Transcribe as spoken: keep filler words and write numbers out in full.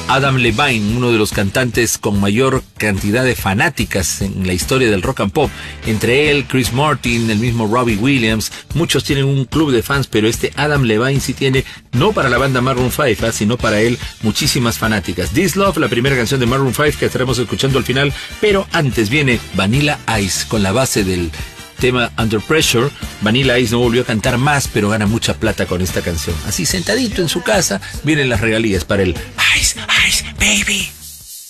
Adam Levine, uno de los cantantes con mayor cantidad de fanáticas en la historia del rock and pop. Entre él, Chris Martin, el mismo Robbie Williams, muchos tienen un club de fans, pero este Adam Levine sí tiene, no para la banda Maroon cinco, ¿eh? sino para él, muchísimas fanáticas. This Love, la primera canción de Maroon cinco que estaremos escuchando al final, pero antes viene Vanilla Ice con la base del tema Under Pressure. Vanilla Ice no volvió a cantar más, pero gana mucha plata con esta canción. Así sentadito en su casa, vienen las regalías para el Ice, Ice, Baby.